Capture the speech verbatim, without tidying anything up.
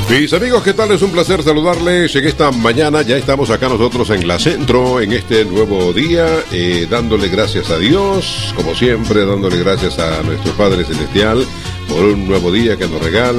Mis amigos, ¿qué tal? Es un placer saludarles en esta mañana. Ya estamos acá nosotros en la Centro, en este nuevo día, eh, dándole gracias a Dios, como siempre, dándole gracias a nuestro Padre Celestial por un nuevo día que nos regala.